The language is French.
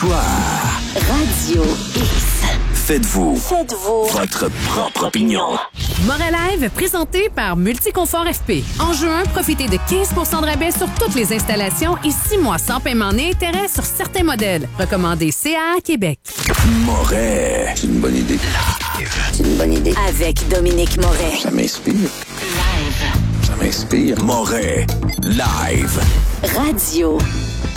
Histoire. Radio X. Faites-vous votre propre opinion. Moret Live, présenté par Multiconfort FP. En juin, profitez de 15 % de rabais sur toutes les installations et 6 mois sans paiement ni intérêt sur certains modèles. Recommandé CA Québec. Moret. C'est une bonne idée. C'est une bonne idée. Avec Dominique Moret. Ça m'inspire. Live. Ça m'inspire. Moret. Live. Radio